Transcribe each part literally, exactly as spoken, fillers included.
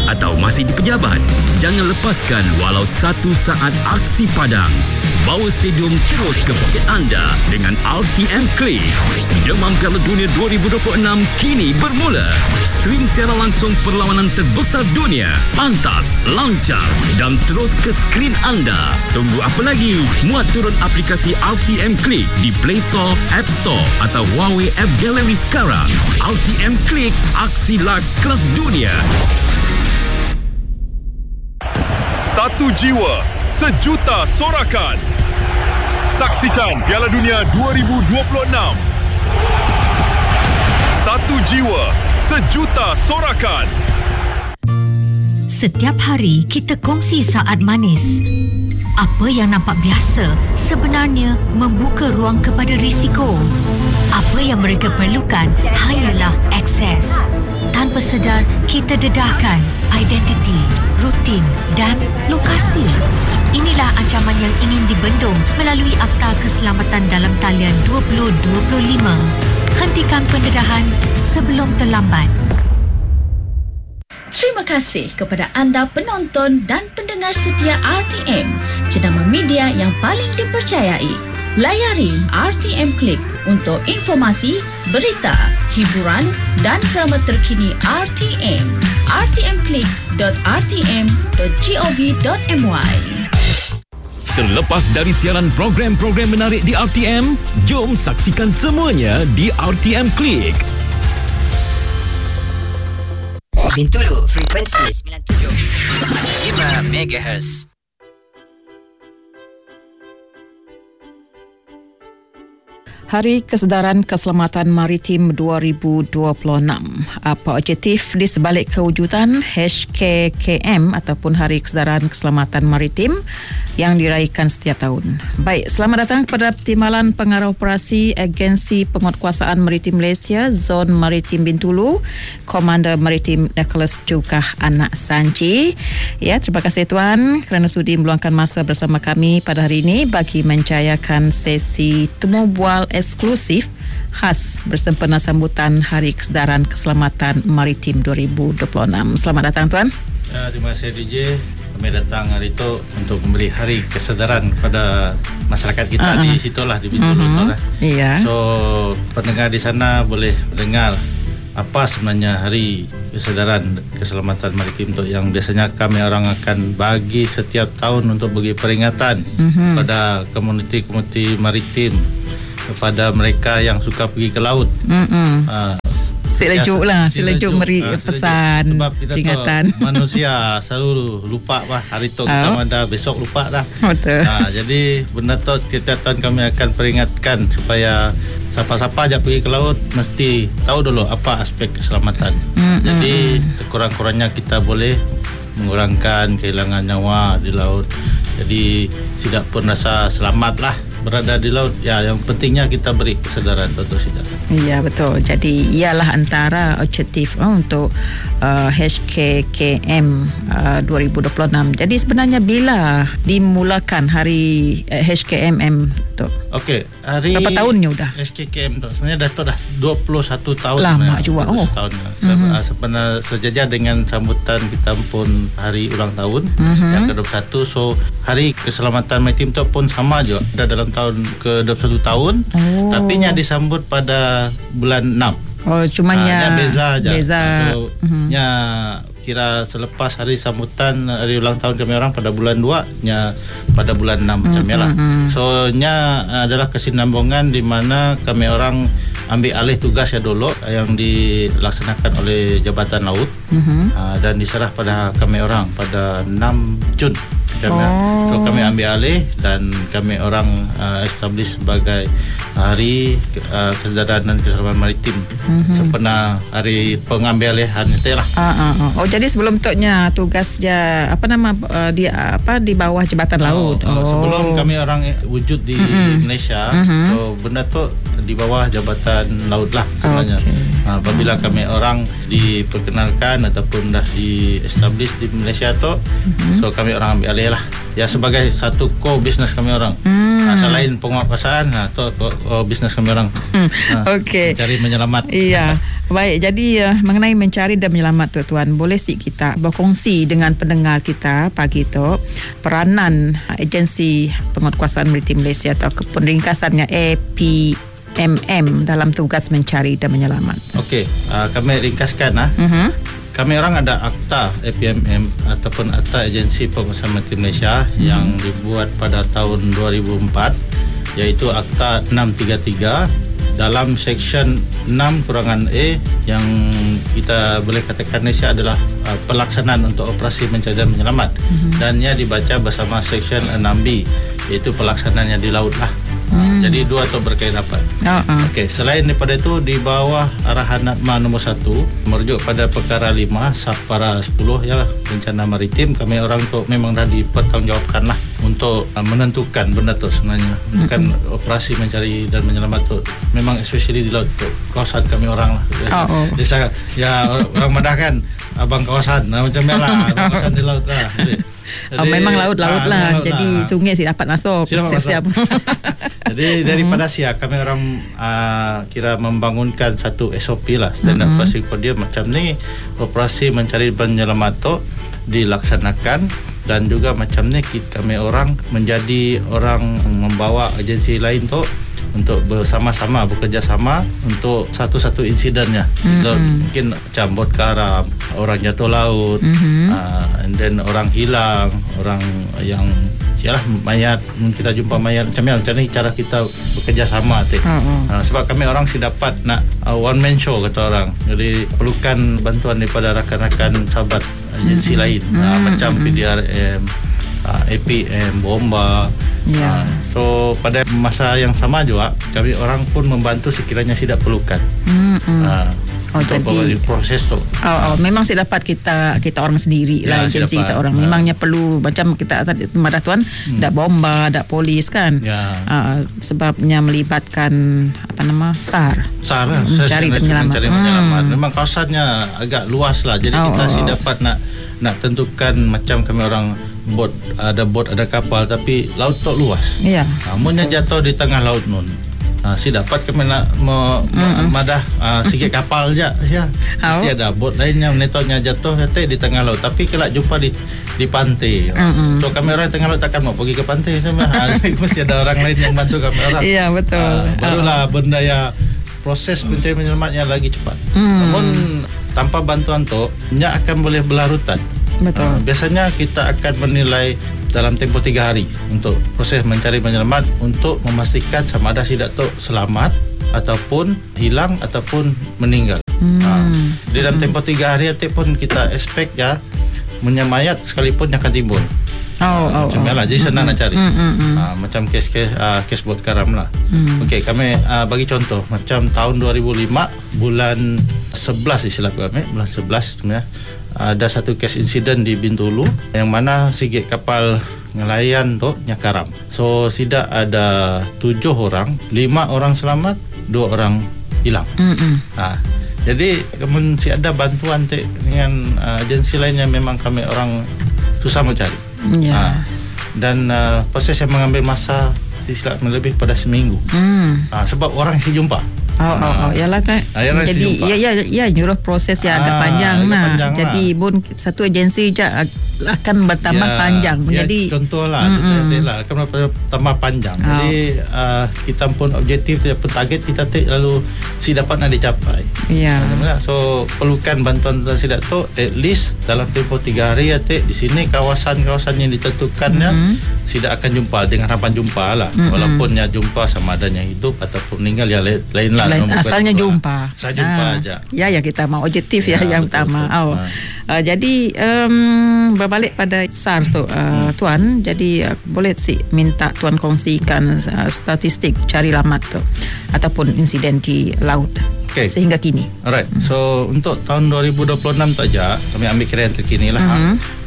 atau masih di pejabat? Jangan lepaskan walau satu saat aksi padang. Bawa stadium terus ke poket anda dengan R T M Click. Demam Piala Dunia dua ribu dua puluh enam kini bermula. Stream secara langsung perlawanan terbesar dunia. Pantas, lancar dan terus ke skrin anda. Tunggu apa lagi? Muat turun aplikasi R T M Click di Play Store, App Store atau Huawei App Gallery sekarang. R T M Click, aksi live kelas dunia. Satu jiwa, sejuta sorakan. Saksikan Piala Dunia dua ribu dua puluh enam. Satu jiwa, sejuta sorakan. Setiap hari kita kongsi saat manis. Apa yang nampak biasa sebenarnya membuka ruang kepada risiko. Apa yang mereka perlukan hanyalah akses. Tanpa sedar, kita dedahkan identiti, rutin dan lokasi. Inilah ancaman yang ingin dibendung melalui Akta Keselamatan dalam Talian dua ribu dua puluh lima. Hentikan pendedahan sebelum terlambat. Terima kasih kepada anda penonton dan pendengar setia R T M, jenama media yang paling dipercayai. Layari R T M Click untuk informasi, berita, hiburan dan drama terkini R T M. r t m click dot r t m dot gov dot my. Terlepas dari siaran program-program menarik di R T M, jom saksikan semuanya di R T M Click. Bintulu frekuensi sembilan puluh tujuh koma lima megahertz. Hari Kesedaran Keselamatan Maritim dua ribu dua puluh enam. Apa objektif di sebalik kewujudan H K K M ataupun Hari Kesedaran Keselamatan Maritim yang diraihkan setiap tahun? Baik, selamat datang kepada Timbalan Pengarah Operasi Agensi Penguatkuasaan Maritim Malaysia Zon Maritim Bintulu, Komander Maritim Nicholas Jukah Anak Sanci. Ya, terima kasih Tuan kerana sudi meluangkan masa bersama kami pada hari ini bagi mencayakan sesi temu bual eksklusif khas bersempena sambutan Hari Kesedaran Keselamatan Maritim dua ribu dua puluh enam. Selamat datang Tuan. Ya, terima kasih D J. Kami datang hari itu untuk memberi hari kesedaran kepada masyarakat kita uh-huh. di situlah di Bintulu uh-huh. lah. Iya. So pendengar di sana boleh mendengar apa sebenarnya Hari Kesedaran Keselamatan Maritim itu yang biasanya kami orang akan bagi setiap tahun untuk bagi peringatan uh-huh. pada komuniti-komuniti maritim, kepada mereka yang suka pergi ke laut. Uh-uh. Uh, Selejuk lah, selejuk beri uh, pesan, sebab kita peringatan. Tahu, manusia selalu lupa bah. Hari tu kita oh. ada, besok lupa dah. Betul. Nah, jadi benda tu kita tahun kami akan peringatkan supaya siapa-siapa aja pergi ke laut mesti tahu dulu apa aspek keselamatan. Mm-hmm. Jadi sekurang-kurangnya kita boleh mengurangkan kehilangan nyawa di laut. Jadi tidak pun rasa selamat lah berada di laut. Ya, yang pentingnya kita beri kesedaran untuk tidak. Ya, betul. Jadi ialah antara objektif oh, untuk uh, H K K M uh, dua ribu dua puluh enam. Jadi sebenarnya bila dimulakan hari uh, H K M M tu? Okey, hari berapa tahunnya sudah? H K K M tu sebenarnya dah tu dah dua puluh satu tahun. Lama juga. Oh. Tahun. Mm-hmm. Sebenarnya sejajar dengan sambutan kita pun hari ulang tahun mm-hmm. yang ke dua puluh satu. So Hari Keselamatan Maritim tu pun sama juga. Dah dalam tahun ke dua puluh satu tahun. Oh. Tapi nya disambut pada bulan enam. Oh, cumanya ha, beza aja. Beza. So, mm-hmm. nya kira selepas hari sambutan hari ulang tahun kami orang pada bulan dua, nya pada bulan enam mm-hmm. macam lah. So, nya adalah kesinambungan di mana kami orang ambil alih tugas ya dulu yang dilaksanakan oleh Jabatan Laut mm-hmm. uh, dan diserah pada kami orang pada enam Jun. Oh. So kami ambil alih dan kami orang uh, establish sebagai Hari uh, Kesedaran dan Keselamatan Maritim mm-hmm. sempena hari pengambilihan itu lah. Uh, uh, uh. Oh, jadi sebelum tutnya tugasnya apa nama uh, di apa di bawah Jabatan Laut. Oh, oh. Sebelum kami orang wujud di mm-hmm. Malaysia, mm-hmm. so benda tu di bawah Jabatan Laut lah sebenarnya. Okay. Ha, apabila kami orang diperkenalkan ataupun dah di-establish di Malaysia tu, mm-hmm. so kami orang ambil alih lah. Ya, sebagai satu core business kami orang. Hmm. Ha, selain penguasaan, ha, tu core business kami orang. Hmm. Ha, Okey. Mencari menyelamat. Iya. Baik, jadi uh, mengenai mencari dan menyelamat tu Tuan, boleh sih kita berkongsi dengan pendengar kita pagi tu peranan agensi penguatkuasaan maritim Malaysia atau kepenringkasannya A P M M dalam tugas mencari dan menyelamat. Okey, uh, kami ringkaskan ah. Uh-huh. Kami orang ada akta A P M M ataupun akta agensi penguasaan maritim Malaysia hmm. yang dibuat pada tahun dua ribu empat, iaitu akta enam tiga tiga. Dalam seksyen enam kurangan A yang kita boleh katakan Malaysia adalah uh, pelaksanaan untuk operasi mencari dan menyelamat, mm-hmm. dan ia dibaca bersama seksyen enam B, iaitu pelaksanaannya di laut lah. Hmm. Jadi dua tu berkait rapat. Uh-huh. Okey, selain daripada itu, di bawah arahan NATMA nombor satu merujuk pada perkara lima Sapara sepuluh ya, bencana maritim, kami orang tu memang dah dipertanggungjawabkan lah untuk uh, menentukan benda tu sebenarnya. Bukan uh-huh. operasi mencari dan menyelamat tu, memang especially di laut tu, kawasan kami orang lah. Uh-huh. Jadi saya, ya orang Madah kan abang kawasan, nah, macam lah abang kawasan di laut lah. Jadi, oh, memang laut-laut ah, lah. laut Jadi lah. sungai sih dapat masuk. Siap-siap. Jadi daripada siap kami orang uh, kira membangunkan satu S O P lah, standard mm-hmm. operasi procedure macam ni. Operasi mencari penyelamat tu dilaksanakan, dan juga macam ni kita, kami orang menjadi orang membawa agensi lain tu untuk bersama-sama bekerjasama untuk satu-satu insidennya. Mm-hmm. Mungkin macam bot karam, orang jatuh laut, mm-hmm. uh, and then orang hilang, orang yang sialah mayat, kita jumpa mayat macam ni, macam ni cara kita bekerjasama tu. Mm-hmm. Uh, sebab kami orang si dapat nak uh, one man show kata orang. Jadi perlukan bantuan daripada rakan-rakan sahabat agensi mm-hmm. lain, uh, mm-hmm. macam P D R M, uh, A P M, Bomba. Yeah. Uh, so pada masa yang sama juga kami orang pun membantu sekiranya tidak perlukan. Mm-hmm. Uh, oh, jadi proses tu. Oh, oh, memang sih dapat kita kita orang sendiri ya, lah, agensi kita orang. Uh. Memangnya perlu macam kita tadi Madah Tuan, hmm. dak bomba, dak polis kan. Ya. Uh, sebabnya melibatkan apa nama S A R. S A R lah, mencari penyelamat. Mencari penyelamat. Hmm. Memang kawasannya agak luas lah. Jadi oh, kita oh, sih dapat nak nak tentukan macam kami orang bot, ada bot, ada kapal, tapi laut tu luas. Iya. Namunnya jatuh di tengah laut nun. Ha, si dapat kami nak me, mm-hmm. madah uh, sikit kapal je ya. Mesti ada bot lainnya netoknya jatuh hati di tengah laut, tapi kelak jumpa di di pantai. Mm-hmm. So kami orang tengah laut takkan mau pergi ke pantai sama. Ha, mesti ada orang lain yang bantu kami orang. Iya, betul. Ha, barulah oh. benda ya proses pencari penyelamatnya lagi cepat. Mm. Namun tanpa bantuan tu, nya akan boleh berlarutan. Betul. Uh, biasanya kita akan menilai dalam tempoh tiga hari untuk proses mencari penyelamat untuk memastikan sama ada si datuk selamat ataupun hilang ataupun meninggal. Hmm. Uh, di dalam tempoh tiga hari itu pun kita expect ya menyemayat sekalipun yang akan timbul. Oh, uh, oh, macam oh. lah, jadi senang mm-hmm. nak cari. Mm-hmm. Uh, macam kes-kes uh, kes bot karam lah. Mm. Okey, kami uh, bagi contoh macam tahun dua ribu lima bulan sebelas istilah kami, bulan sebelas sebenarnya. Ada satu kes insiden di Bintulu yang mana sikit kapal nelayan tu nyakaram. So sidak ada tujuh orang, lima orang selamat, dua orang hilang. Ha, jadi kemudian si ada bantuan te, dengan uh, agensi lain yang memang kami orang susah mencari. Yeah. Ha, dan uh, proses yang mengambil masa silap lebih pada seminggu. Mm. Ha, sebab orang si jumpa. Oh, oh, oh, yalah tak. Ah, jadi ya ya ya nyuruh proses yang agak ah, panjang agak nah. Panjang jadi lah. pun satu agensi je akan bertambah ya, panjang. Ya, jadi contohlah, contohlah akan bertambah panjang. Oh. Jadi uh, kita pun objektif pun target kita tak lalu si dapat nak dicapai. Ya. Yeah. So perlukan bantuan si datuk at least dalam tempoh tiga hari ya tek di sini kawasan-kawasan yang ditentukannya mm-hmm. si dak akan jumpa dengan harapan jumpa lah. Mm-hmm. Walaupunnya jumpa sama adanya hidup ataupun meninggal ya lain lah. Lain, asalnya jumpa. Saya jumpa ah, aja. Ya ya kita mau objektif ya, ya yang betul, utama. Betul. Oh. Ah. Uh, jadi um, berbalik pada SARS tu uh, hmm. Tuan, jadi uh, boleh sih minta Tuan kongsikan uh, statistik cari lamat tu ataupun insiden di laut. Okay. Sehingga kini. Alright. Hmm. So untuk tahun dua ribu dua puluh enam tu aja kami ambil kira yang terkini lah. Mm-hmm. Ha. So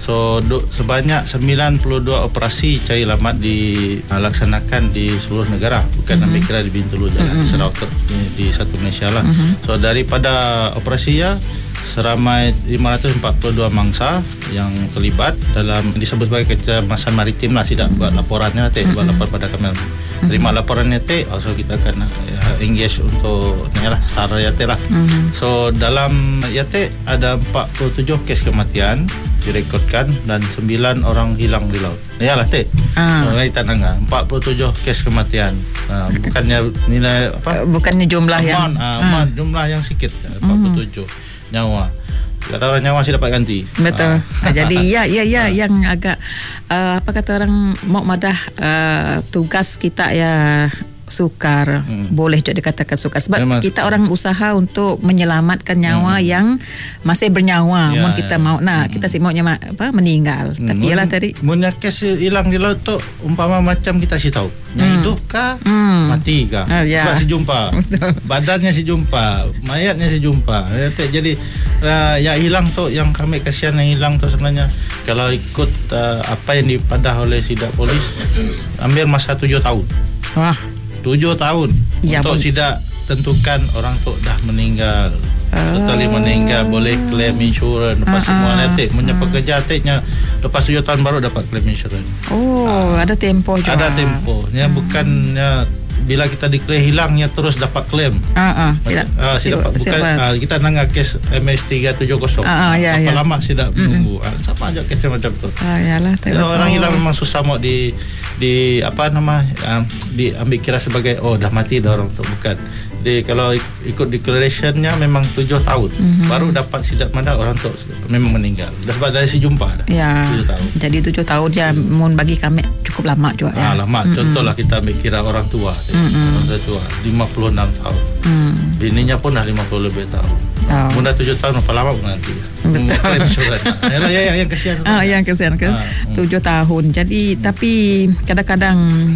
So do, sebanyak sembilan puluh dua operasi cari selamat dilaksanakan di seluruh negara, bukan mm-hmm. ambil kira di Bintulu je lah, mm-hmm. di Sarawak di, di satu Malaysia lah. Mm-hmm. So daripada operasi ya seramai lima ratus empat puluh dua mangsa yang terlibat dalam disebut sebagai kecemasan maritim lah, tidak buat laporannya te, buat laporan pada kami. Terima laporannya te, so kita akan uh, engage untuk ni lah sara ya te lah. Mm-hmm. So dalam ya te ada empat puluh tujuh kes kematian direkodkan dan sembilan orang hilang di laut. Ya lah te. Ah. So, kita dengar empat puluh tujuh kes kematian. Uh, bukannya nilai apa? Bukannya jumlah amount, yang uh, ah. jumlah yang sikit empat puluh tujuh mm-hmm. nyawa. Kata orang nyawa sih dapat ganti. Betul. Ah. Jadi ya ya ya ah. yang agak uh, apa kata orang mau madah uh, tugas kita ya sukar, hmm. boleh juga dikatakan sukar sebab memang kita orang usaha untuk menyelamatkan nyawa hmm. yang masih bernyawa. Ya, mun kita ya. mau nah hmm. kita sih maunya apa meninggal. Hmm. Tapi ialah tadi munnya kes hilang di laut tu umpama macam kita sih tahu. Nya hmm. hidup kah? Hmm. Mati kah? Ah, ya. Sebab si jumpa. Badannya si jumpa, mayatnya si jumpa. Jadi uh, yang hilang tu yang kami kasihan yang hilang tu sebenarnya kalau ikut uh, apa yang dipadah oleh sidak polis ambil masa tujuh tahun. Wah. Tujuh tahun ya, untuk tidak tentukan orang tu dah meninggal, uh, totally meninggal, boleh claim insurans lepas uh, semua nanti punya uh, pekerja atiknya lepas tujuh tahun baru dapat claim insurans. Oh, uh, ada tempo juga. Ada tempo. Ya hmm. bukannya bila kita declare hilangnya terus dapat claim. Ah uh, uh, tidak. Uh, tidak bukan uh, kita nangga kes M S tiga tujuh kosong. Uh, uh, ya, Apa ya. lama tidak menunggu. Uh, sama aja kes macam tu. Ah yalah, orang hilang memang susah mau di di apa nama um, diambil kira sebagai oh dah mati dah orang tu, bukan. Jadi kalau ikut declarationnya memang tujuh tahun mm-hmm. baru dapat sidat mandat orang tu memang meninggal. Dah sebab dari si jumpa dah. Ya. tujuh tahun. Jadi tujuh tahun ya mun bagi kami cukup lama juga ya. Ah lama. Mm-hmm. Contohlah kita ambil kira orang tua. Mm-hmm. Orang tua lima puluh enam tahun. Mm. Bininya pun dah lima puluh lebih tahun. Oh. Mun dah tujuh tahun berapa lama pun nanti. Betul. Yalah ya yang kesian. Ah yang kesian kan. Ah, tujuh hmm. tahun. Jadi hmm. tapi kadang-kadang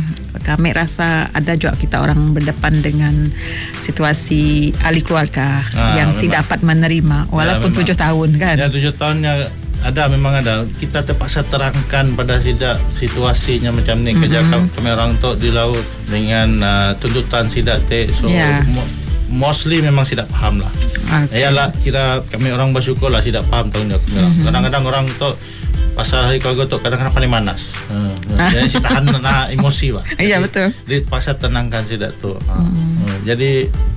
kami rasa ada juga kita orang berdepan dengan situasi ahli keluarga ah, yang si dapat menerima walaupun ya, tujuh tahun kan. Ya tujuh tahunnya ada memang ada. Kita terpaksa terangkan pada sidak situasinya macam ni mm-hmm. kerja kami orang tu di laut dengan uh, tuntutan sidak te. So yeah. mostly memang tidak paham lah. Okay. Yalah kira kami orang bersyukur lah tidak paham tanggungjawab kami orang. Mm-hmm. Kadang-kadang orang tu pasal hari keluarga tu kadang-kadang paling manas. Hmm. Jadi si tahan na emosi bah. Iya betul. Jadi pasal tenangkan sidak tu. Mm-hmm. Jadi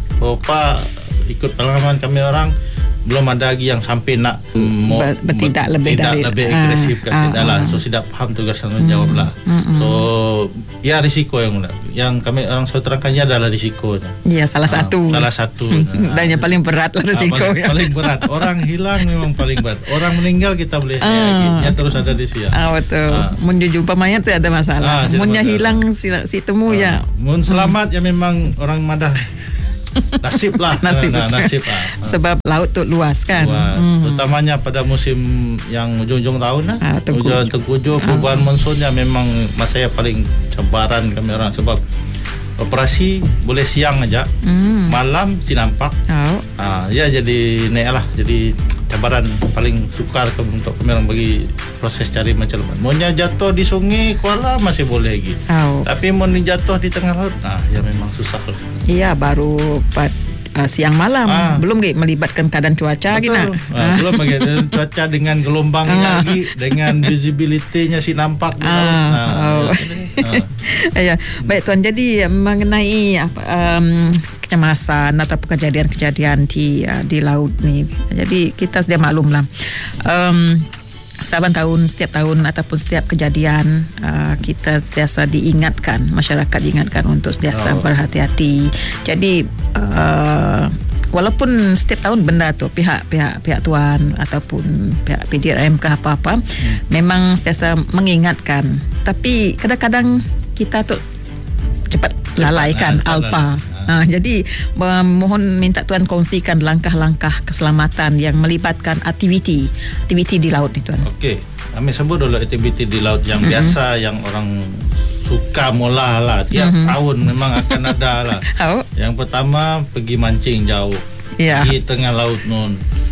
opa ikut pengalaman kami orang belum ada lagi yang sampai nak mau bertindak lebih dari lebih agresif kat sidak lah. So sidak faham tugas tanggungjawab lah. Mm-hmm. So ya risiko yang yang kami orang saya terangkannya adalah risikonya. Ya salah ha, satu. Salah satu. Dan yang paling berat lah risiko. Ha, paling, paling berat. Orang hilang memang paling berat. Orang meninggal kita boleh uh, ya terus ada di situ. Ah betul. Ha. Mun jumpa mayat tu ada masalah. Ha, Munnya hilang si, si temu ha. ya. Mun selamat hmm. ya memang orang madah nasib lah. nasib, nah, nasib lah. Sebab laut tu luas kan. Luas. Hmm. Terutamanya pada musim yang ujung-ujung tahun lah. Ah, Hujan tengkujuh, perubahan ah. monsunnya memang masa yang paling cabaran kami orang sebab operasi boleh siang aja, hmm. malam si nampak. Oh. Ah, ya jadi naik lah. Jadi cabaran paling sukar ke, untuk kami orang bagi proses cari menyelamat. Maunya jatuh di sungai Kuala masih boleh lagi. Oh. Tapi mau jatuh di tengah laut, ah ya memang susah lah. Iya baru pat, uh, siang malam ah. belum lagi melibatkan keadaan cuaca gini. Ah, ah. Belum lagi cuaca dengan gelombangnya ah. lagi, dengan visibility-nya si nampak. Ah. Ah. Oh. Ya, baik Tuan. Jadi mengenai apa um, kecemasan atau kejadian-kejadian di uh, di laut ni. Jadi kita sudah maklum lah. Um, Saban tahun, setiap tahun ataupun setiap kejadian uh, kita sentiasa diingatkan, masyarakat diingatkan untuk sentiasa oh. berhati-hati. Jadi uh, walaupun setiap tahun benda tu pihak-pihak pihak tuan ataupun pihak P D R M ke apa-apa hmm. memang sentiasa mengingatkan. Tapi kadang-kadang kita tu cepat lalaikan ah, alpa. Ha, jadi mohon minta tuan kongsikan langkah-langkah keselamatan yang melibatkan aktiviti aktiviti di laut ni tuan. Okey, kami sebut dulu aktiviti di laut yang mm-hmm. biasa yang orang suka mula lah tiap mm-hmm. tahun memang akan ada lah. Oh. Yang pertama pergi mancing jauh, yeah. pergi tengah laut nun.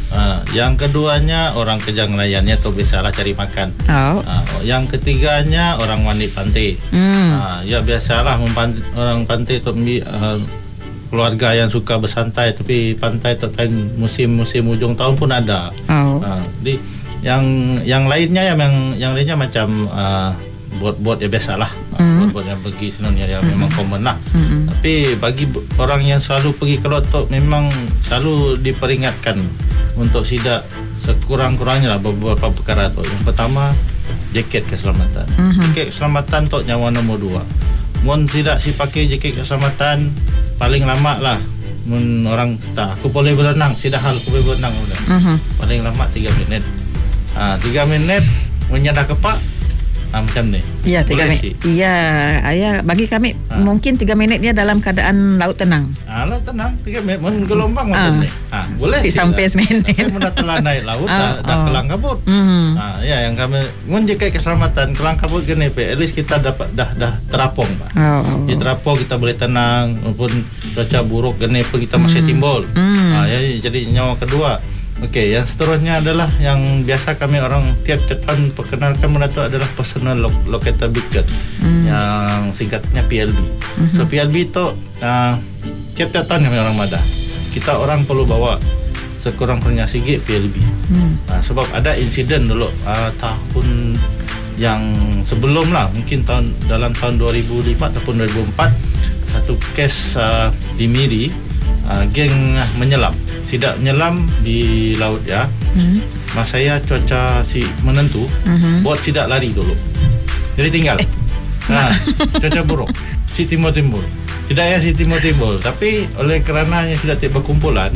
Uh, yang keduanya orang kerja ngelayannya tu biasalah cari makan. Oh. Uh, yang ketiganya orang mandi pantai. Hmm. Uh, ya biasalah mempan- orang pantai tu uh, keluarga yang suka bersantai, tapi pantai tu kan musim-musim ujung tahun pun ada. Oh. Uh, di yang yang lainnya yang yang, yang lainnya macam uh, bot-bot ya biasalah. Mm. Bot-bot yang pergi sebenarnya yang mm. memang common lah. Mm-mm. Tapi bagi orang yang selalu pergi ke laut tu memang selalu diperingatkan untuk tidak sekurang-kurangnya lah beberapa perkara tu. Yang pertama, jaket keselamatan. Mm-hmm. Jaket keselamatan tu nyawa nombor dua. Mun tidak si pakai jaket keselamatan, paling lama lah mun orang kata aku boleh berenang, tidak hal aku boleh berenang udah. Mm-hmm. Paling lama tiga minit. Ah, tiga minit mun dah kepak. Ah, macam ni. Ya, tiga minit. Ya, ayah bagi kami ha. mungkin tiga minitnya dalam keadaan laut tenang. Ah, laut tenang, tiga minit mun gelombang macam ni. Ah, boleh si sampai seminit. Mun dah telah naik laut dah, oh, dah oh. kelang kabut. Mm. Ah, ya yang kami mun jaket keselamatan kelang kabut gini pe, at least kita dapat dah dah terapung, Pak. Oh, oh. Di terapung kita boleh tenang walaupun cuaca buruk gini pe kita masih mm. timbul. Mm. Ah, ya, jadi nyawa kedua. Okey, yang seterusnya adalah yang biasa kami orang tiap-tiap tahun perkenalkan benda tu adalah personal lo- locator beacon mm. yang singkatnya P L B. Mm-hmm. So P L B tu uh, tiap-tiap tahun kami orang madah. Kita orang perlu bawa sekurang-kurangnya sikit P L B. Mm. Uh, sebab ada insiden dulu uh, tahun yang sebelum lah, mungkin tahun dalam tahun dua ribu lima ataupun dua ribu empat, satu kes uh, di Miri, uh, geng uh, menyelam. Tidak menyelam di laut ya. Hmm. Masa saya cuaca si menentu, hmm. bot tidak lari dulu. Jadi tinggal. Eh. Ha, cuaca buruk. Si timbul-timbul. Tidak ya si timbul-timbul, tapi oleh kerananya sudah tiba kumpulan,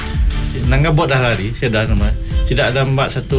nangga bot dah lari, saya dah nama. Tidak ada mbak satu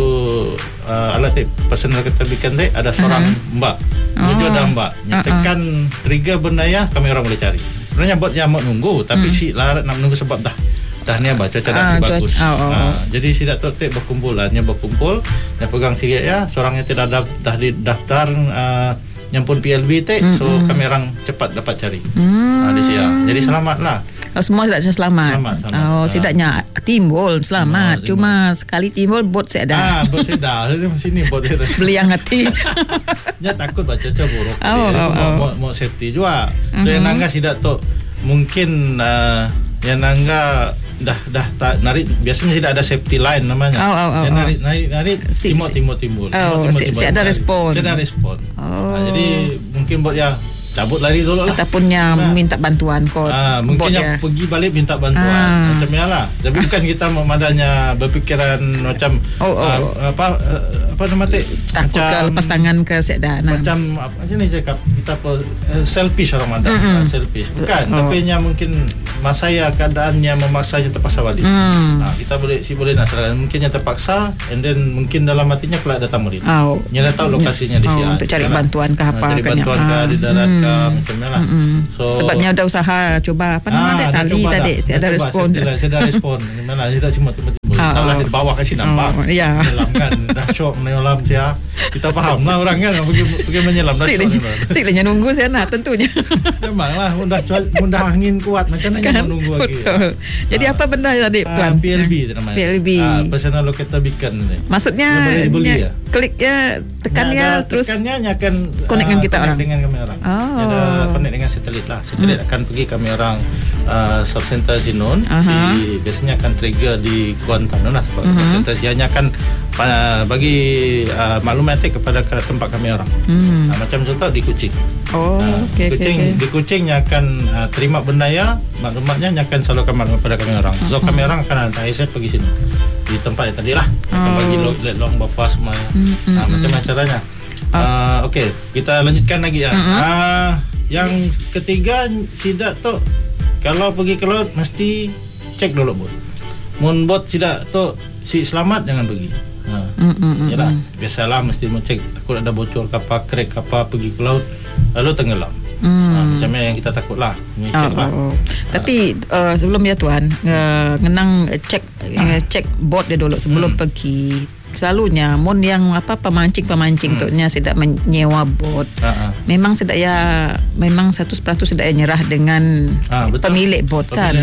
uh, alat tip personal keterbikan teh, ada seorang uh-huh. mbak. Menuju oh. ada mbak. Tekan uh-uh. trigger bendaya, kami orang boleh cari. Sebenarnya bot yang mau nunggu, tapi hmm. si larat nak menunggu sebab dah dah ni abah cuaca dah ah, si bagus. Oh, oh. Ha, jadi si Datuk Tek berkumpulannya berkumpul, dia pegang sikit ya, seorangnya tidak dah, dah di daftar uh, yang pun P L B Tek, mm-hmm. so kami orang cepat dapat cari. Mm. Ha, di siang. Jadi selamatlah. Oh, semua sudah selamat. Selamat, selamat. Oh, sidaknya timbul selamat. Oh, Cuma timbul. Sekali timbul bot saya dah. Ah, bot saya dah. Sini bot dia. Beli yang hati. Dia takut baca cuaca buruk. Oh, oh, oh. Mau mau safety juga. So mm-hmm. yang nangga sidak tu mungkin uh, yang nangga dah dah tak narik, biasanya tidak ada safety line namanya. Oh, oh, oh, yang narik narik narik si, timur timur timbul. Oh, si, si ada respon. Si ada respon. Oh. Nah, jadi mungkin buat ya cabut lari dulu lah. Ataupun yang nah. minta bantuan kot. Ah, mungkin yang pergi balik minta bantuan. Ah. Macam ya lah. Tapi bukan kita memadanya berfikiran macam oh, oh. Uh, apa uh, apa nama tu? Takut ke lepas tangan ke sedar. Macam apa macam ni cakap kita apa uh, selfish orang Madan. Mm-hmm. Uh, selfish. Bukan, oh. tapi nya mungkin masa ya keadaannya memaksanya terpaksa balik. Mm. Nah, kita boleh si boleh nak serahkan mungkin yang terpaksa, and then mungkin dalam hatinya kelak datang murid. Oh. Nya dah tahu lokasinya di sini. Oh, untuk cari bantuan ke apa cari bantuan ke di darat ke macam lah. So sebabnya ada usaha cuba apa nama ah, tali tadi si ada respon. Saya ada respon. Mana saya dah semua tiba-tiba. Tahu lah di bawah kasih nampak. Oh, ya. Menyelam kan dah shock menyelam dia. Kita faham lah orang kan pergi pergi menyelam dah. Sik lenya nunggu saya nak tentunya. Memanglah mudah mudah angin kuat macam mana kan? Menunggu lagi. Betul. Jadi ah. apa benda tadi tuan? P L B namanya. P L B. Ah, personal locator beacon ni. Maksudnya ya, kliknya tekannya terus tekannya akan connect dengan kita orang. Dengan kami orang. Oh. Ada connect dengan satelit lah. Satelit hmm. akan pergi kami orang uh, subcenter Sinun. Uh-huh. Di, biasanya akan trigger di Kuantan lah sebab uh-huh. subcenter sianya akan uh, bagi uh, maklumat kepada tempat kami orang. Hmm. Uh, macam contoh di Kuching. Oh, uh, okay, Kuching okay, okay. Di Kuchingnya akan uh, terima bendaya, maklumatnya akan salurkan maklumat kepada kami orang. So uh-huh. kami orang akan hantar I S F pergi sini di tempat yang tadi lah. Akan oh. bagi let long bapa semua. Uh-huh. Uh, macam mana caranya? Uh, Okey, kita lanjutkan lagi ya. Uh-huh. Uh, yang ketiga sidak tu kalau pergi ke laut mesti cek dulu bot. Mun bot sidak tu si selamat jangan pergi. Ha. Mm-mm. Yalah, biasalah mesti mau cek takut ada bocor kapal, crack kapal pergi ke laut lalu tenggelam. Mm. Ha, macam yang kita takutlah. Ni cek oh, lah. Oh, oh. Ha. Tapi uh, sebelum ya tuan, uh, ngenang cek uh, cek bot dia dulu sebelum mm. pergi. Selalunya mun yang apa pemancing-pemancing hmm. tu nya sedak menyewa bot. Ha-ha. Memang sedak ya memang seratus peratus sedak ya nyerah dengan ha, pemilik bot kan. Pemilik, ya.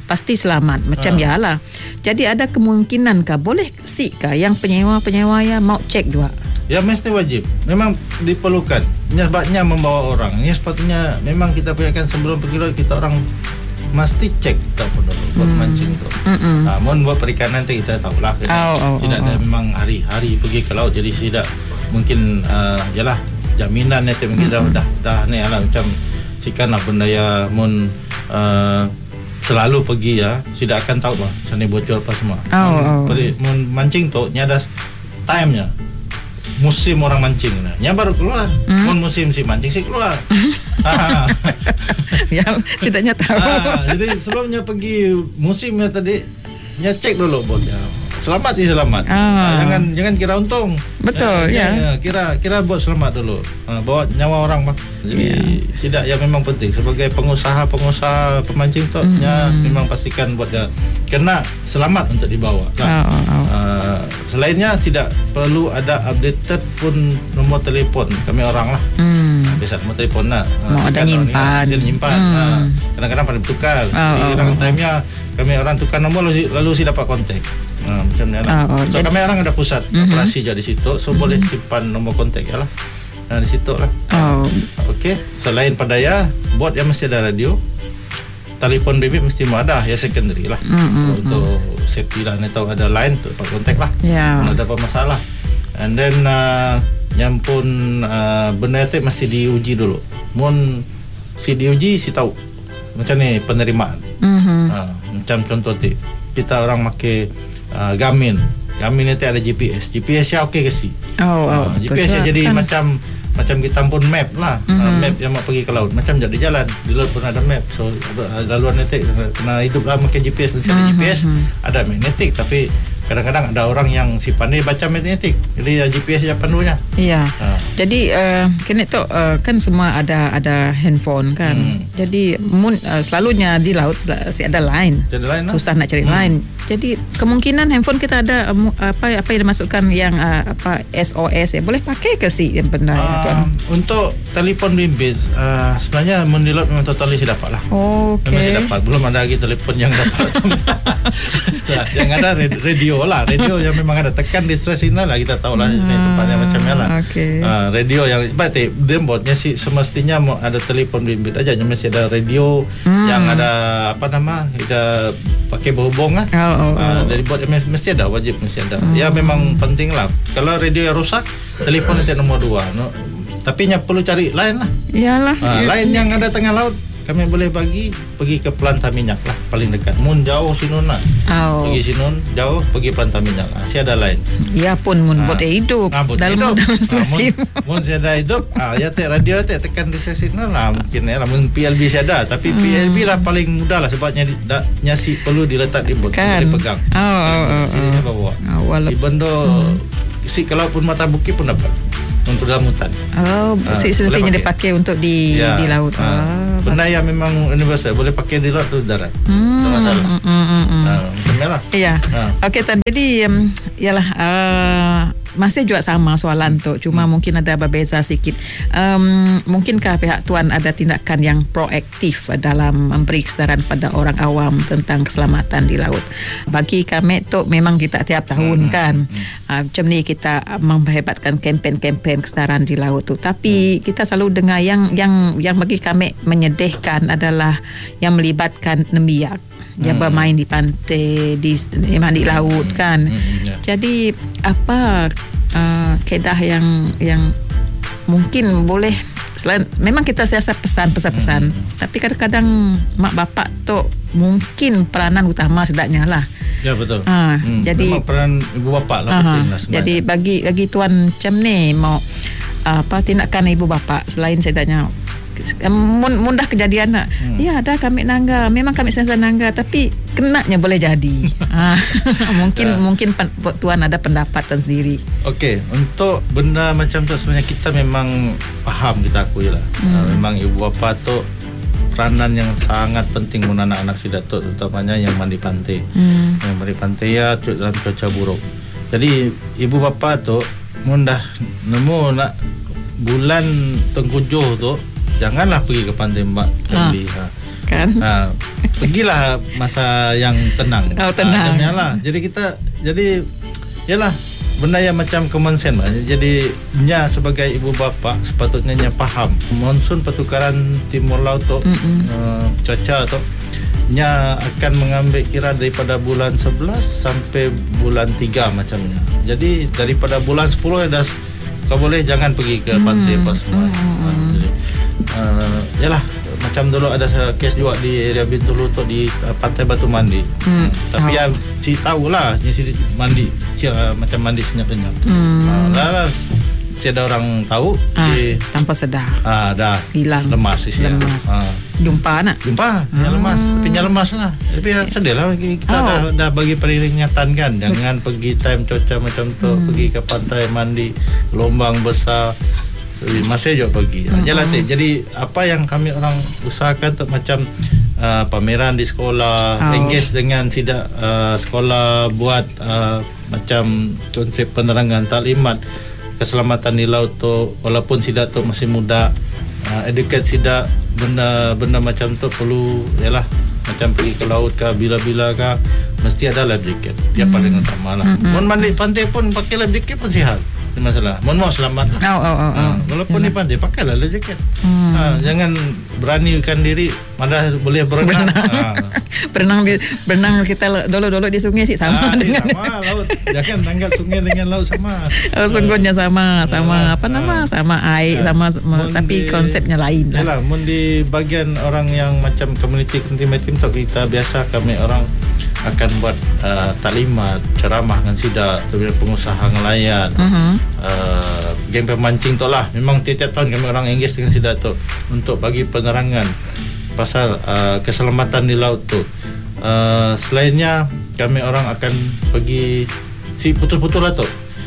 pasti selamat. Macam Ha. yalah. Jadi ada kemungkinan kah boleh si kah yang penyewa-penyewa ya mau cek juga? Ya mesti wajib. Memang diperlukan. Ini sebabnya membawa orang. Ini sepatutnya memang kita punya kan sebelum pergi laut kita orang mesti cek kita pun dulu buat Hmm. mancing tu. Mm-mm. Ha, mohon buat perikanan nanti kita tahulah. Kita Oh, oh, tidak oh, ada oh. memang hari-hari pergi ke laut jadi tidak mungkin uh, jelah jaminan nanti mungkin dah dah dah ni lah macam sikan lah benda ya mun uh, selalu pergi ya tidak akan tahu bah sana bocor apa semua. Oh, mun, oh. peri- mun mancing tu nya ada time nya. Musim orang mancing nah. Nya baru keluar. Hmm. Mun musim si mancing si keluar. ha. Yang setidaknya tahu. Ah, jadi sebelumnya pergi musimnya tadi, nya cek dulu botnya. Selamat sih selamat. Ah. Ah, jangan jangan kira untung. Betul, Ah, ya. Kira kira buat selamat dulu. Ah, bawa nyawa orang mah. Jadi Ya. tidak ya memang penting sebagai pengusaha-pengusaha pemancing tu nya memang pastikan buat dia kena selamat untuk dibawa. Nah, Oh, oh, oh. ah, selainnya tidak perlu ada updated pun nomor telefon kami orang lah. Hmm. Biasa nomor telefon lah. Ah, Mau ada sikat orang nyimpan. ni, nyimpan. Hmm. Ah, kadang-kadang pada bertukar. Oh, Jadi oh, kadang oh. time-nya kami orang tukar nombor lalu, lalu si dapat kontak. Ha, macam ni lah. Oh, oh, So jadi- kami orang ada pusat Mhm. operasi je di situ. So boleh simpan nombor kontak ya lah. Ha, di situ lah. Oh. Okey. Selain padaya, bot yang mesti ada radio. Telefon bimbit mesti mau ada ya secondary lah. Mm, mm, Untuk safety lah. Ni tahu ada line tu dapat kontak lah. Ya. Kalau ada apa masalah. And then uh, yang pun uh, benda itu mesti diuji dulu. Mun si diuji si tahu macam ni penerimaan. Mhm. Ha, macam contoh tu kita orang pakai uh, Garmin. Garmin itu ada G P S. G P S ya okey ke si. Oh, oh, Ha, G betul P S ya juga jadi kan. macam macam kita pun map lah. Mhm. Uh, map yang mau pergi ke laut macam jadi jalan. Di laut pun ada map. So uh, laluan nanti kena, kena hidup lah pakai G P S. Mesti ada Mhm. G P S, ada magnetik tapi kadang-kadang ada orang yang si pandai baca magnetik. Jadi uh, G P S je pandunya. Iya. Ha. Jadi uh, kini tu uh, kan semua ada ada handphone kan. Hmm. Jadi mun uh, selalunya di laut sel- si ada line. Jadi lain lah. Susah nak cari Hmm. line. Jadi kemungkinan handphone kita ada uh, mu- apa apa yang dimasukkan yang uh, apa S O S ya boleh pakai ke si yang benda Uh, tuan? untuk telefon bimbit uh, sebenarnya mendilot memang totally si dapat lah. Oh, Memang si okey. dapat. Belum ada lagi telefon yang dapat. Ya, yang ada red- radio lah. Radio yang memang ada tekan distress signal lah kita tahu lah sini tempatnya macam mana lah. Okey. Uh, radio yang berarti dia buatnya si semestinya mau ada telefon bimbit aja, mesti ada radio Hmm. yang ada apa nama kita pakai berhubung lah. Oh, oh, Ah, oh. dari buat mesti ada, wajib mesti ada. Ya memang penting lah. Kalau radio yang rusak, telefon nanti nombor dua. No, tapi nya perlu cari lain lah. Iyalah. Ah, Ya- lain yang ada tengah laut kami boleh bagi pergi ke Pelantar Minyak lah paling dekat. Mun jauh sinun lah. Oh. Pergi sinun jauh pergi Pelantar Minyak. Ah, si ada lain. Ya pun mun Ah. buat dia hidup Ah, buat dalam hidup. dalam Ah, situasi. mun, mun si ada hidup, ah ya teh radio teh tekan di signal lah mungkin ya lah. Mun P L B si ada, tapi Hmm. P L B lah paling mudah lah sebabnya di, da, nyasi perlu diletak di bot, Kan. boleh pegang. Oh, oh, oh, Sini oh. saya bawa. Oh, walaupun Di bendo si kalau pun mata bukit pun dapat untuk dalam hutan. Oh, Ah, si boleh sepertinya pakai. dipakai untuk di Ya, di laut. ah, benda yang memang universal boleh pakai di laut tu darat. Hmm, Tak masalah. mm, mm, mm, mm. Ah, macam ni lah. Iya. Ah. Okey Tan. Jadi um, yalah uh, masih juga sama soalan tu. Cuma Hmm. mungkin ada berbeza sikit. Um, mungkinkah pihak tuan ada tindakan yang proaktif dalam memberi kesedaran pada orang awam tentang keselamatan di laut? Bagi kami tu memang kita tiap tahun Hmm. kan. Uh, macam ni kita uh, memperhebatkan kempen-kempen kesedaran di laut tu. Tapi kita selalu dengar yang yang yang bagi kami menyedihkan adalah yang melibatkan nembiak. Dia Hmm. bermain di pantai, di memang di laut kan. Hmm, ya. Jadi apa uh, kedah yang yang mungkin boleh selain memang kita siasat pesan-pesan-pesan, Hmm. tapi kadang-kadang mak bapak tu mungkin peranan utama sedaknya lah. Ya betul. Ah, Hmm, jadi- memang peran ibu bapa lah Aha. penting lah sebenarnya. Jadi bagi bagi tuan macam ni mau apa tindakan ibu bapa selain sedaknya mun mudah kejadian nak. Hmm. Ya ada kami nangga, memang kami sentiasa nangga tapi kenanya boleh jadi. ah, mungkin Ya. mungkin pen, tuan ada pendapatan sendiri. Okey, untuk benda macam tu sebenarnya kita memang faham, kita akui lah. Hmm. Uh, memang ibu bapa tu peranan yang sangat penting mun anak-anak si datuk, terutamanya yang mandi pantai. Hmm. Yang mandi pantai ya cu- dalam cuaca buruk. Jadi ibu bapa tu mun dah nemu nak bulan tengkujuh tu janganlah pergi ke pantai Mbak Jambi. Ha. kan. Ha, pergilah masa yang tenang. Oh, tenang. Ha, lah. Jadi kita jadi yalah benda yang macam common sense lah. Jadi nya sebagai ibu bapa sepatutnya nya faham monsun pertukaran timur laut tu uh, cuaca tu nya akan mengambil kira daripada bulan sebelas sampai bulan tiga macamnya. Jadi daripada bulan sepuluh dah kau boleh jangan pergi ke pantai apa semua. Uh, jadi uh, yalah macam dulu ada kes juga di area Bintulu tu di uh, Pantai Batu Mandi. Hmm. Tapi oh. ya si tahulah ni si mandi si, uh, macam mandi senyap-senyap. Hmm. Uh, lah, si ada orang tahu ah, si, tanpa sedar. Ah dah hilang. Lemas isi. Lemas. Ah. Jumpa nak? Jumpa. Hmm. Yang lemas, tapi yang lemas lah. Tapi ya, sedih lah kita oh. dah, dah bagi peringatan kan jangan pergi time cuaca macam tu, hmm. pergi ke pantai mandi gelombang besar. Masih juga pergi. Mm-hmm. Jalan tik. Jadi apa yang kami orang usahakan untuk macam uh, pameran di sekolah, oh. engage dengan sidak uh, sekolah buat uh, macam konsep penerangan taklimat keselamatan di laut tu walaupun sidak tu masih muda, uh, educate sidak benda-benda macam tu perlu yalah macam pergi ke laut ke bila-bila ke mesti ada life jacket. Dia mm. paling utama lah. Mm-hmm. Mun mandi pantai pun pakai life jacket pun sihat. Masalah. Mohon maaf selamat. Oh, oh, oh, oh. Ha, walaupun di pantai pakailah life jacket. Hmm. Ha, jangan beranikan diri malah boleh berenang. Berenang. Ha. berenang di berenang kita dulu-dulu di sungai sih sama ha, dengan sama laut. Jangan anggap sungai dengan laut sama. Oh, sungguhnya sama, sama apa nama? Sama air, ha. sama, sama tapi di, konsepnya lain lah. Yalah, mun di bagian orang yang macam community community tu kita biasa kami orang akan buat uh, taklimat, ceramah dengan sidak, pengusaha nelayan, uh-huh. uh, geng pemancing tu lah. Memang tiap-tiap tahun kami orang engage dengan sidak tu untuk bagi penerangan pasal uh, keselamatan di laut tu. Uh, selainnya kami orang akan pergi si putul-putul lah tu.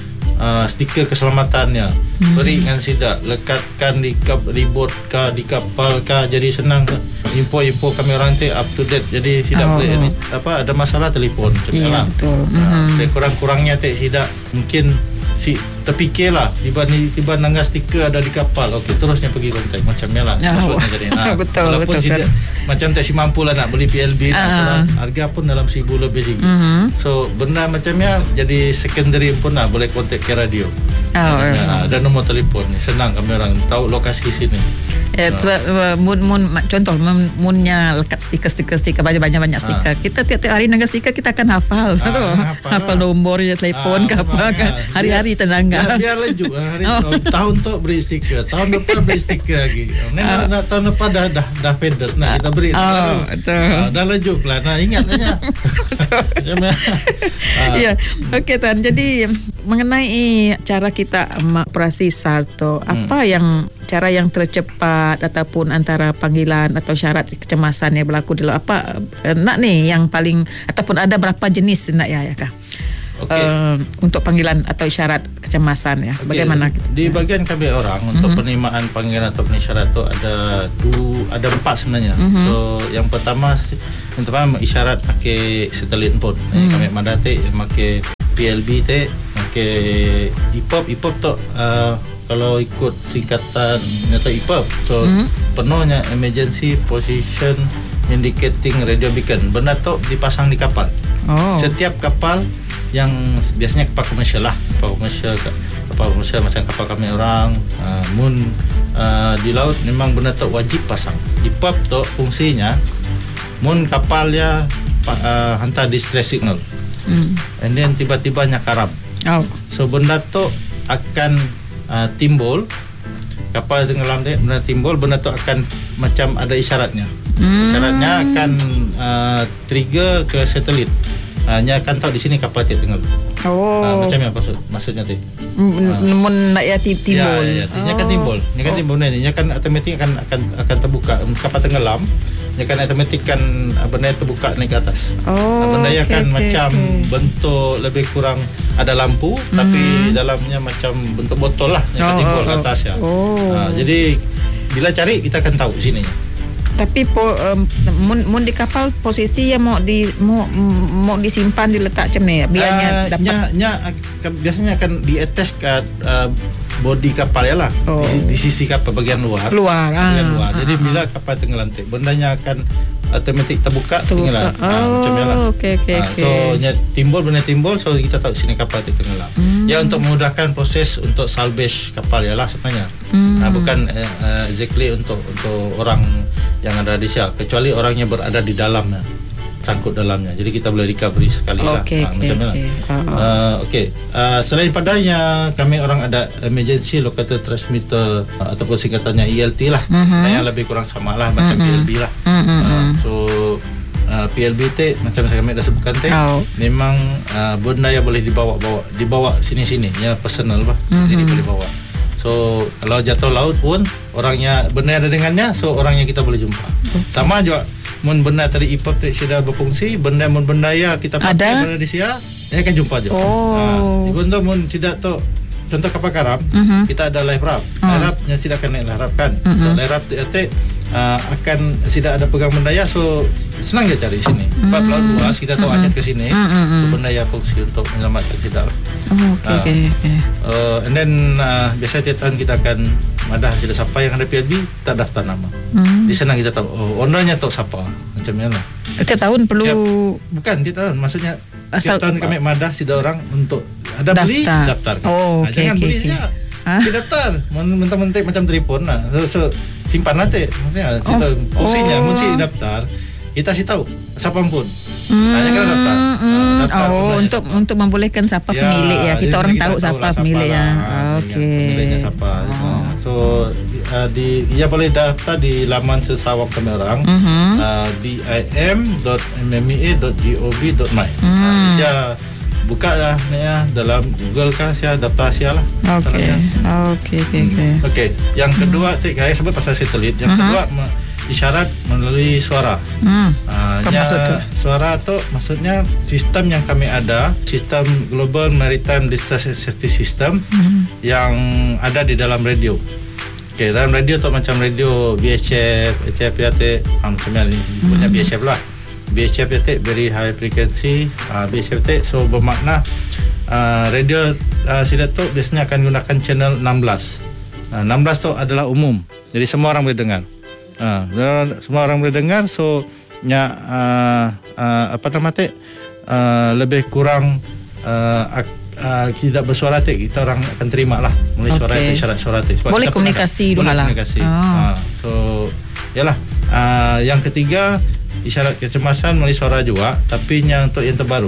Uh, stiker keselamatannya hmm. beri dengan sidak, lekatkan di kap, di boat ka, di kapal ka, jadi senang info-info kami orang tu up to date. Jadi sidak oh. boleh ni, apa ada masalah telefon yeah, betul. Uh, mm-hmm. Saya kurang-kurangnya tak sidak mungkin si terfikirlah tiba-tiba nangga stiker ada di kapal, okey terusnya pergi kontak macamnya lah. Oh. Jadi nah, betul walaupun betul. Tidak, macam tak si mampu lah nak beli P L B uh. nah, harga pun dalam seribu lebih segi. Mm-hmm. So benda macamnya jadi secondary pun lah boleh kontak ke radio. Oh, nah, ada nombor telefon ni senang kami orang tahu lokasi sini. Ya, sebab uh, mun mun contoh mun, munnya lekat stiker-stiker stiker banyak-banyak stiker. Ha. Kita tiap-tiap hari nangga stiker kita akan hafal. Ha, hafal, hafal nombornya telefon ha, ke apa kan. Hari-hari tenangga. Biar, biar laju hari oh. tahun tu beri stiker, tahun depan beri stiker lagi. Nah, oh. tahun depan dah dah dah pendek nak kita beri. Oh, betul. Ha, dah laju lah. Nah, ingat saja. Ya. Okey Tuan. Jadi mengenai cara kita operasi S A R tu, hmm. apa yang cara yang tercepat ataupun antara panggilan atau syarat kecemasan yang berlaku dalam apa nak ni yang paling ataupun ada berapa jenis nak ya ya kah? Okay. Uh, untuk panggilan atau isyarat kecemasan ya. Okay. Bagaimana? Di bagian kami orang untuk mm-hmm. penerimaan panggilan atau isyarat tu ada du, ada empat sebenarnya. Mm-hmm. So yang pertama yang pertama isyarat pakai satelit pun. Mm-hmm. Kami mandate pakai P L B te, pakai I P O P. I P O P tu uh, kalau ikut singkatan atau I P O P. So mm-hmm. penuhnya emergency position indicating radio beacon. Benda tu dipasang di kapal. Oh. Setiap kapal yang biasanya kapal komersial lah, kapal komersial, kapal komersial macam kapal kami orang, uh, moon uh, di laut memang benda tu wajib pasang. I P O P tu fungsinya, moon kapal ya uh, hantar distress signal, mm. and then tiba-tiba nyakaram. Oh. So benda tu akan uh, timbul, kapal tenggelam tu benda timbul, benda tu akan macam ada isyaratnya. Mm. Isyaratnya akan uh, trigger ke satelit. Hanya akan tahu di sini kapal tiap tenggelam. Oh. Uh, macam apa maksud maksudnya tu? Mun nak ya timbul. Ya, ya, ya. Ini akan timbul. Ini akan timbul ni. Ini akan automatik akan akan akan terbuka. Kapal tenggelam, ini akan automatik kan benda itu terbuka naik ke atas. Oh. Nah, benda okay, akan okay, macam okay. bentuk lebih kurang ada lampu, mm-hmm. tapi dalamnya macam bentuk botol lah yang akan oh, timbul oh, ke atas ya. Oh. Uh, jadi bila cari kita akan tahu sininya. Tapi po, um, mun, mun di kapal posisi yang mau di mau, mau disimpan diletak macam ni biarnya uh, dapat. Nya, nya, biasanya akan di attach ke uh, bodi kapal ya lah. Oh. Di, di sisi kapal bagian luar. Luar. Bagian ah, luar. Ah, Jadi ah, bila kapal tenggelam, bendanya akan automatik terbuka, tenggelam. Oh, Ha, macam ni lah. Okey okey Ha, okey. so nya timbul benda timbul, so kita tahu sini kapal itu tenggelam. Hmm. Ya, untuk memudahkan proses untuk salvage kapal ya lah sebenarnya. Hmm. Ha, bukan uh, exactly untuk untuk orang yang ada di sini, kecuali orang yang berada di dalamnya, sangkut dalamnya. Jadi kita boleh recovery sekali lah. Okay, ha, okay, macam okay. lah. Uh, okay. Uh, selain padanya, kami orang ada emergency locator transmitter uh, ataupun singkatannya E L T lah. Mm-hmm. Yang lebih kurang sama lah macam mm-hmm. P L B lah. Mm-hmm. Uh, so uh, P L B tu macam kami dah sebutkan tadi, oh. memang uh, benda yang boleh dibawa-bawa, dibawa sini-sini, ya personal lah, mm-hmm. sendiri boleh bawa. So kalau jatuh laut pun orangnya benda ada dengannya, so orangnya kita boleh jumpa. Okay. Sama juga mun benda tadi I P O P tu sudah berfungsi, benda mun benda ya kita pakai ada? Benda di sia, ya akan jumpa je. Oh. Ha, ibun tu mun tidak tu contoh kapal karam, uh-huh. kita ada life raft. Uh. Life raft yang tidak akan naik life raft kan. Uh-huh. So life raft tu uh, akan tidak ada pegang benda ya, so senang je cari sini. Empat uh-huh. laut luas kita tahu uh-huh. hanya ke sini. Uh-huh. So benda ya fungsi untuk menyelamatkan tidak lah. Oh, okay, uh, okay, okay. Uh, and then uh, biasa tiap tahun kita akan madah sila siapa yang ada P L B tak daftar nama. Hmm. Di sana kita tahu oh, ownernya tahu siapa macam mana. Tiap tahun perlu tiap, bukan tiap tahun, maksudnya asal tiap tahun kami madah sida orang untuk ada daftar. Beli daftar. Oh, okay, jangan okay, beli okay. saja. Ha? Si daftar mentang-mentang macam telefon lah. So, so simpan nanti. Maksudnya si tahu fungsinya oh. mesti daftar. Kita si tahu siapa pun. Hmm. Hanya kena daftar. Hmm. Daftar oh, untuk siapa. Untuk membolehkan siapa ya, pemilik ya. Kita orang kita tahu siapa pemilik ya. Okey. Pemiliknya siapa. Oh. So uh, di ia boleh daftar di laman sesawang kami orang uh-huh. uh, d i m dot m m e a dot gov dot my. Hmm. Uh, Isia buka lah ya dalam Google kah sia daftar sia lah. Okey. Okey okey okey. Okey. Yang kedua hmm. saya sebut pasal satelit. Yang uh-huh. kedua me- isyarat melalui suara. Hmm. Uh, maksud tu? Suara tu maksudnya sistem yang kami ada, sistem Global Maritime Distress and Safety System hmm. yang ada di dalam radio. Okey, dalam radio tu macam radio B H F, H F P A T, macam ni punya hmm. B H F lah. B H F P A T very high frequency, uh, B H F P A T so bermakna uh, radio uh, silat tu biasanya akan gunakan channel enam belas. Uh, enam belas tu adalah umum. Jadi semua orang boleh dengar. Uh, semua orang boleh dengar, so nya uh, uh, apa nama tu uh, lebih kurang uh, uh, tidak bersuara tu kita orang akan terima lah melalui suara okay. isyarat suara tu. Boleh komunikasi dulu lah. Komunikasi. Oh. Uh, so yalah. Uh, yang ketiga isyarat kecemasan melalui suara juga, tapi yang untuk yang terbaru.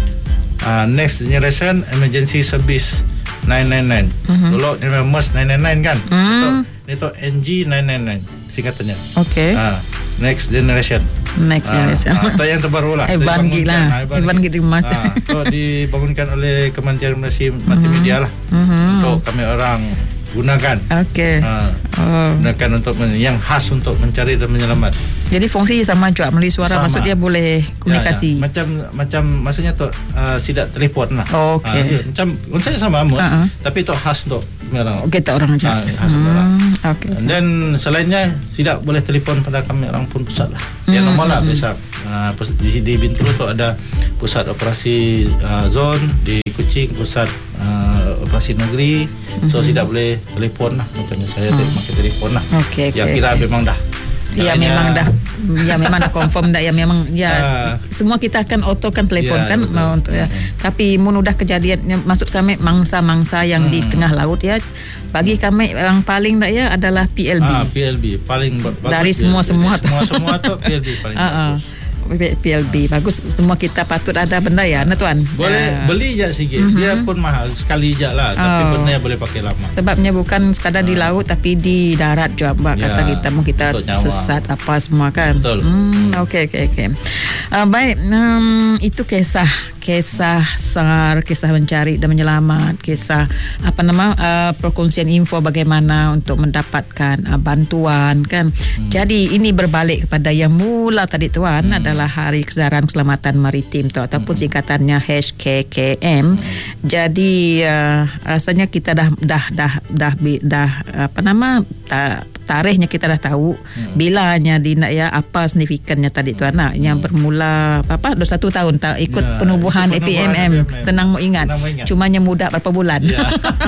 Uh, next generation emergency service nine nine nine. Mm-hmm. Dulu ni memang M E S nine nine nine kan. Mm. Ini tu N G nine nine nine. Singkatannya. Okey. Ha, next generation. Next generation. Ha, ha, yang terbaru lah. Evan Gila. Evan Gila. Ha, so dibangunkan oleh Kementerian Multimedia lah. Mm-hmm. Untuk kami orang gunakan. Okey. Ha, oh. Gunakan untuk yang khas untuk mencari dan menyelamat. Jadi fungsi sama juga melalui suara, sama. Maksud dia boleh komunikasi. Ya, ya. Macam macam maksudnya tu uh, sidak telefon lah. Oh, okey. Uh, ya, macam konsep sama mus, uh-huh. tapi itu khas untuk orang. Okey, tak orang aja. Ha, khas hmm. orang. Okey. Dan selainnya sidak boleh telefon pada kami orang pun pusat lah. Hmm. Yang normal lah biasa. Uh, di di Bintulu tu ada pusat operasi uh, zon, di Kuching pusat uh, operasi negeri. Mm-hmm. So sidak boleh telefon lah, macamnya saya hmm. pakai telefon lah. Okey, ya okay, kira okay. memang dah. Ya Hanya, memang dah. Ya memang dah confirm dah. Ya memang ya uh, semua kita akan auto kan telefon ya, kan betul. Untuk ya. Hmm. Tapi mun udah kejadian, maksud kami mangsa-mangsa yang hmm. di tengah laut ya. Bagi kami yang paling tak ya adalah P L B. Ah, P L B paling bagus. Dari semua-semua semua semua tu P L B paling uh-uh. bagus. P L B bagus, semua kita patut ada benda ya, nah tuan. Boleh uh, beli je sikit, mm-hmm. dia pun mahal sekali je lah, oh. tapi benda yang boleh pakai lama. Sebabnya bukan sekadar uh. di laut tapi di darat juga, mbak, ya, kata kita mau kita sesat apa semua kan. Betul. Hmm, okey okey okey. Uh, baik, um, itu kisah kisah SAR, kisah mencari dan menyelamat, kisah apa nama uh, perkongsian info bagaimana untuk mendapatkan uh, bantuan kan. Hmm. Jadi ini berbalik kepada yang mula tadi tuan, hmm. adalah Hari Kesedaran Keselamatan Maritim tu ataupun hmm. singkatannya H K K M. Hmm. Jadi uh, rasanya kita dah dah dah dah dah, dah apa nama tak tarikhnya kita dah tahu. Hmm. Bilanya di nak ya apa signifikannya tadi tu anak hmm. yang bermula apa dua puluh satu tahun tak ikut ya, penubuhan A P M M. Senang mau ingat. ingat. Cumanya muda berapa bulan. Ya.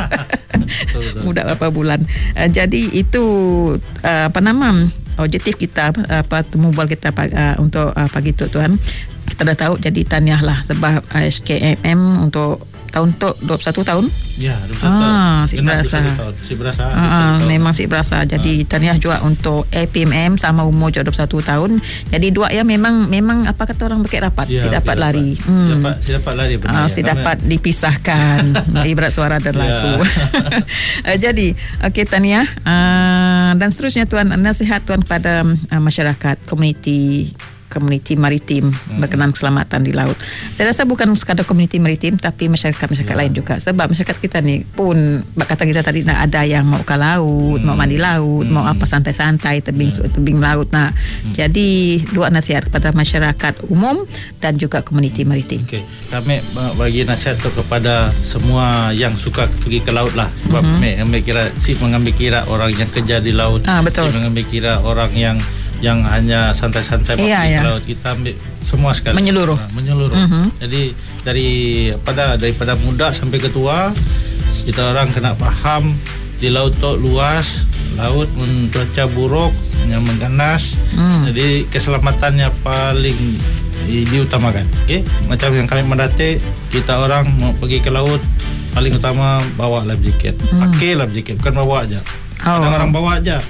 betul, betul. Muda berapa bulan. Uh, jadi itu uh, apa nama objektif kita apa temu bual kita uh, untuk uh, pagi tu tuan. Kita dah tahu jadi tahniah lah sebab H K M M untuk tahun tu dua puluh satu tahun. Ya, dua puluh satu ah, si berasa. Si berasa. Ah, memang si berasa. Jadi ah. tahniah juga untuk A P M M sama umur juga dua puluh satu tahun. Jadi dua ya memang memang apa kata orang pakai rapat, ya, si dapat lari. Dapat. Hmm. Si dapat si dapat lari benar. Ah, ya. si dapat Kami... dipisahkan ibarat suara dan lagu. Ya. Jadi okey tahniah uh, dan seterusnya tuan nasihat tuan kepada uh, masyarakat komuniti komuniti maritim hmm. berkenaan keselamatan di laut. Saya rasa bukan sekadar komuniti maritim tapi masyarakat-masyarakat ya. lain juga. Sebab masyarakat kita ni pun kata kita tadi nak ada yang mau ke laut, hmm. mau mandi laut, hmm. mau apa santai-santai tebing hmm. tebing laut. Nah, hmm. jadi dua nasihat kepada masyarakat umum dan juga komuniti maritim. Okey. Kami bagi nasihat tu kepada semua yang suka pergi ke laut lah. Sebab hmm. kami ambil kira si mengambil kira orang yang kerja di laut, ah, betul. Si mengambil kira orang yang yang hanya santai-santai iya, pergi iya. ke laut, kita ambil semua sekali menyeluruh nah, menyeluruh uh-huh. Jadi dari pada daripada muda sampai ke tua kita orang kena faham di laut tu luas, laut pun cuaca buruk yang mengganas, hmm. jadi keselamatannya paling diutamakan. Okey, macam yang kami mendati kita orang mau pergi ke laut paling utama bawa life jacket, hmm. pakai life jacket bukan bawa aja. Oh. Kadang orang bawa aja.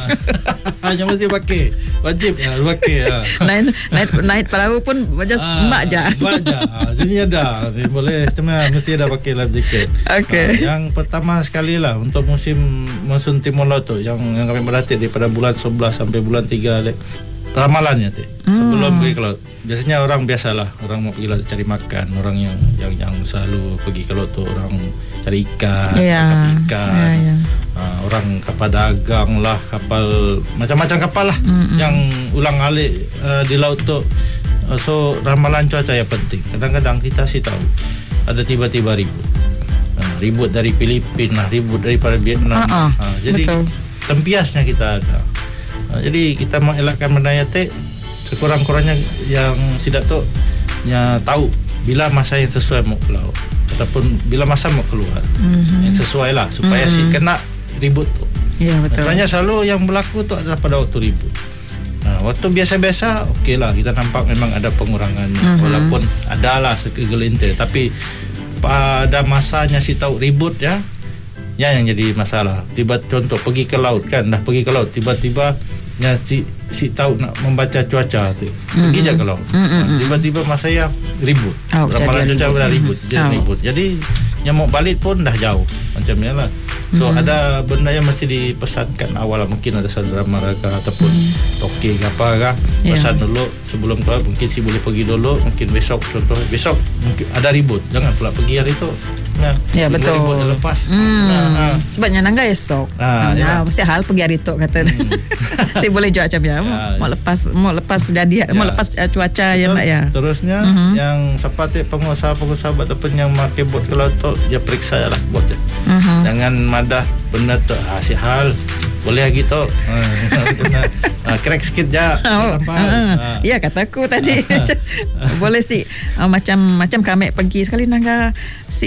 Hanya mesti pakai. Wajib ya, pakai ya. Naik naik naik perahu pun macam ah, mbak aja. Mbak aja. Ah, jadi ada. Boleh cuma mesti ada pakai life jacket. Okey. Ah, yang pertama sekali lah untuk musim monsun timur laut tu yang yang kami berlatih daripada bulan sebelas sampai bulan tiga ramalannya tu. Sebelum hmm. pergi ke laut. Biasanya orang biasalah, orang mau pergi laut cari makan, orang yang yang yang selalu pergi ke laut tu orang cari ikan, yeah. tangkap ikan. Yeah, yeah. Uh, orang kapal dagang lah, kapal macam-macam kapal lah mm-hmm. yang ulang alik uh, di laut tu. Uh, so ramalan cuaca yang penting. Kadang-kadang kita sih tahu ada tiba-tiba ribut. Uh, ribut dari Filipina, ribut daripada Vietnam. Uh-uh. Uh, jadi betul. Tempiasnya kita ada. Uh, jadi kita mengelakkan benda yang sekurang-kurangnya yang tidak tu yang tahu bila masa yang sesuai mau ke laut ataupun bila masa mau keluar mm-hmm. yang sesuai lah supaya mm-hmm. si kena ribut tu. Ya betul. Makanya selalu yang berlaku tu adalah pada waktu ribut. Nah, waktu biasa-biasa okey lah kita nampak memang ada pengurangannya mm-hmm. walaupun adalah segelintir tapi pada masanya si tahu ribut ya ya yang jadi masalah. Tiba contoh pergi ke laut kan dah pergi ke laut tiba-tiba ya si si tahu nak membaca cuaca tu mm-hmm. pergi je ke laut mm-hmm. tiba-tiba masa yang ribut oh, ramalan cuaca dah ribut jadi oh. ribut jadi yang mau balik pun dah jauh macam ni lah. So mm-hmm. ada benda yang mesti dipesankan awal lah. Mungkin ada saudara mereka ataupun mm-hmm. toke ke apa kah pesan yeah. dulu sebelum keluar mungkin si boleh pergi dulu mungkin besok contoh besok mungkin ada ribut jangan pula pergi hari tu ya, ya betul ribut dah lepas mm. nah, nah. sebabnya nangga esok nah, nah, mesti hal pergi hari tu kata mm. saya boleh jual macam ya, ya mau lepas mau lepas kejadian ya. mau lepas uh, cuaca yang nak ya terusnya mm-hmm. yang seperti pengusaha-pengusaha ataupun yang pakai bot ke laut tu ya periksa lah bot dia mm-hmm. jangan madah benda tu ah, si hal boleh gitu uh, crack sikit je oh, uh, uh. ya kataku tadi boleh sih uh, macam macam kami pergi sekali nangga si